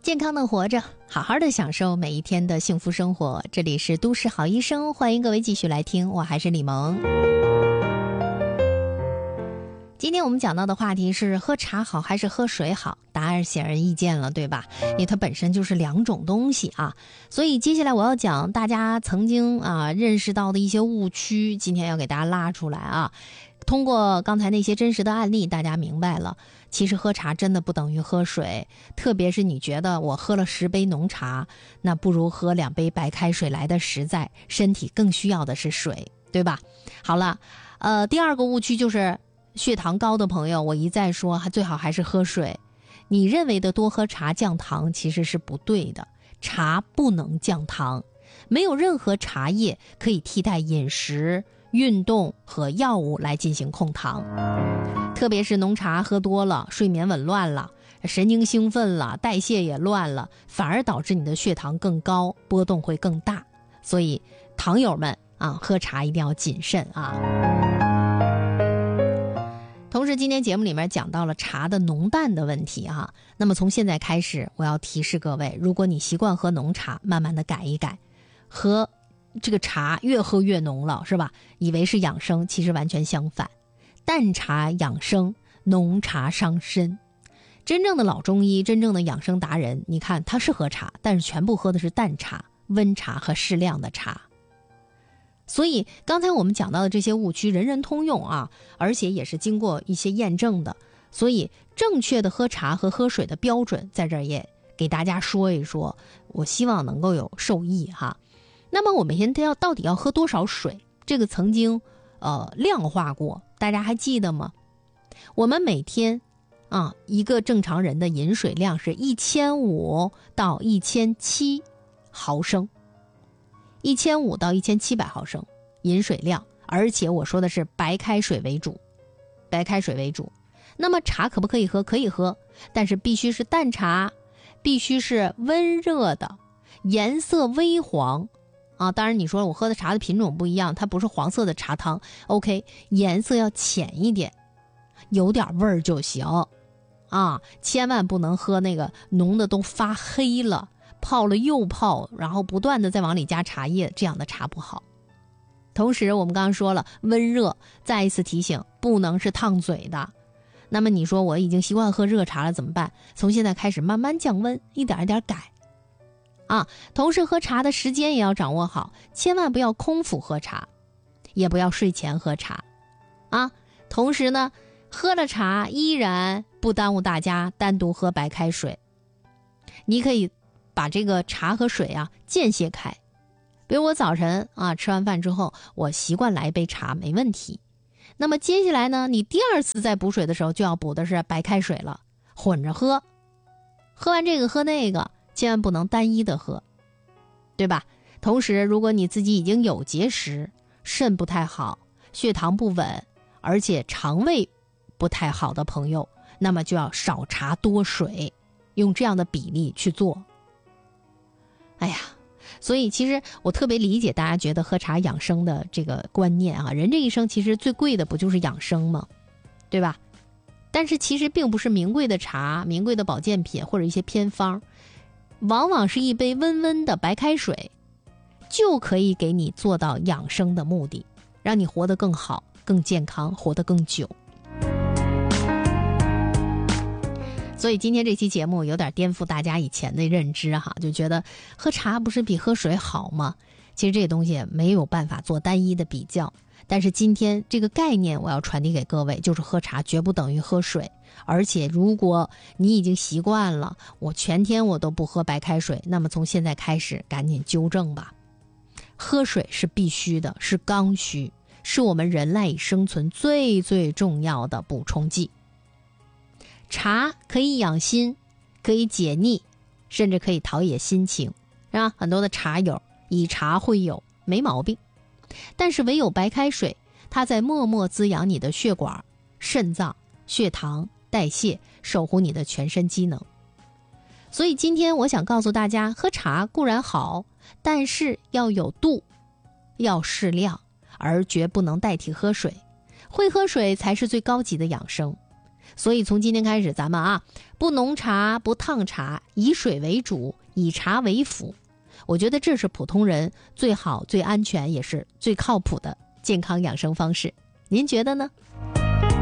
健康的活着，好好的享受每一天的幸福生活。这里是都市好医生，欢迎各位继续来听，我还是李萌。今天我们讲到的话题是喝茶好还是喝水好，答案显而易见了，对吧？因为它本身就是两种东西啊。所以接下来我要讲大家曾经认识到的一些误区，今天要给大家拉出来啊。通过刚才那些真实的案例，大家明白了，其实喝茶真的不等于喝水，特别是你觉得我喝了10杯浓茶，那不如喝2杯白开水来的实在，身体更需要的是水，对吧？好了，第二个误区就是血糖高的朋友，我一再说最好还是喝水。你认为的多喝茶降糖其实是不对的，茶不能降糖，没有任何茶叶可以替代饮食、运动和药物来进行控糖。特别是浓茶喝多了，睡眠紊乱了，神经兴奋了，代谢也乱了，反而导致你的血糖更高，波动会更大。所以糖友们喝茶一定要谨慎啊。同时今天节目里面讲到了茶的浓淡的问题啊，那么从现在开始我要提示各位，如果你习惯喝浓茶，慢慢的改一改，喝这个茶越喝越浓了，是吧？以为是养生，其实完全相反，淡茶养生，浓茶伤身。真正的老中医，真正的养生达人，你看他是喝茶，但是全部喝的是淡茶、温茶和适量的茶。所以刚才我们讲到的这些误区人人通用啊，而且也是经过一些验证的。所以正确的喝茶和喝水的标准在这儿也给大家说一说，我希望能够有受益哈。那么我们现在到底要喝多少水，这个曾经量化过，大家还记得吗？我们每天一个正常人的饮水量是1500到1700毫升，1500到1700毫升饮水量，而且我说的是白开水为主，白开水为主。那么茶可不可以喝？可以喝，但是必须是淡茶，必须是温热的，颜色微黄当然你说我喝的茶的品种不一样，它不是黄色的茶汤 OK， 颜色要浅一点，有点味儿就行千万不能喝那个浓的都发黑了，泡了又泡，然后不断的再往里加茶叶，这样的茶不好。同时我们刚刚说了温热，再一次提醒，不能是烫嘴的。那么你说我已经习惯喝热茶了怎么办？从现在开始慢慢降温，一点一点改同时喝茶的时间也要掌握好，千万不要空腹喝茶，也不要睡前喝茶同时呢，喝了茶依然不耽误大家单独喝白开水。你可以把这个茶和水间歇开，比如我早晨吃完饭之后，我习惯来一杯茶没问题。那么接下来呢，你第二次再补水的时候就要补的是白开水了，混着喝，喝完这个喝那个，千万不能单一的喝，对吧？同时如果你自己已经有结石，肾不太好，血糖不稳，而且肠胃不太好的朋友，那么就要少茶多水，用这样的比例去做。所以其实我特别理解大家觉得喝茶养生的这个观念人这一生其实最贵的不就是养生吗？对吧？但是其实并不是名贵的茶、名贵的保健品或者一些偏方，往往是一杯温温的白开水就可以给你做到养生的目的，让你活得更好、更健康，活得更久。所以今天这期节目有点颠覆大家以前的认知就觉得喝茶不是比喝水好吗？其实这东西没有办法做单一的比较，但是今天这个概念我要传递给各位，就是喝茶绝不等于喝水。而且如果你已经习惯了我全天我都不喝白开水，那么从现在开始赶紧纠正吧。喝水是必须的，是刚需，是我们人赖以生存最最重要的补充剂。茶可以养心，可以解腻，甚至可以陶冶心情，是吧？很多的茶友以茶会友，没毛病。但是唯有白开水，它在默默滋养你的血管、肾脏、血糖、代谢，守护你的全身机能。所以今天我想告诉大家，喝茶固然好，但是要有度，要适量，而绝不能代替喝水。会喝水才是最高级的养生。所以从今天开始，咱们不浓茶不烫茶，以水为主，以茶为辅。我觉得这是普通人最好最安全也是最靠谱的健康养生方式，您觉得呢？